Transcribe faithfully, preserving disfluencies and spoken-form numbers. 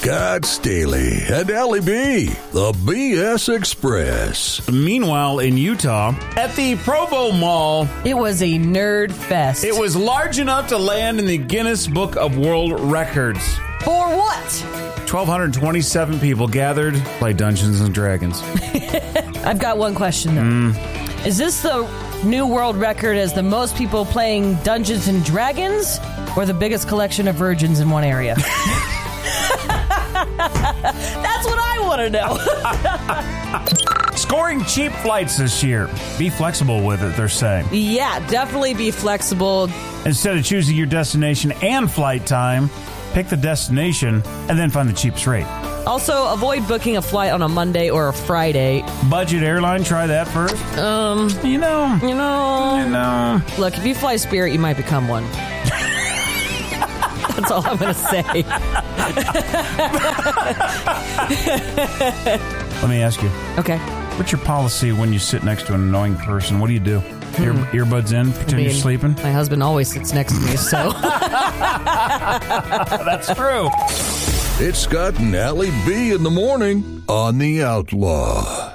Scott Staley and Allie B, the B S Express. Meanwhile, in Utah, at the Provo Mall, it was a nerd fest. It was large enough to land in the Guinness Book of World Records. For what? one thousand two hundred twenty-seven people gathered to play Dungeons and Dragons. I've got one question, though. Mm. Is this the new world record as the most people playing Dungeons and Dragons, or the biggest collection of virgins in one area? That's what I want to know. Scoring cheap flights this year. Be flexible with it, they're saying. Yeah, definitely be flexible. Instead of choosing your destination and flight time, pick the destination and then find the cheapest rate. Also, avoid booking a flight on a Monday or a Friday. Budget airline, try that first. Um, you know, you know, you know. Look, if you fly Spirit, you might become one. That's all I'm going to say. Let me ask you. Okay. What's your policy when you sit next to an annoying person? What do you do? Ear, Hmm. earbuds in, pretend I mean, you're sleeping? My husband always sits next to me, so. That's true. It's Scott and Allie B in the morning on The Outlaw.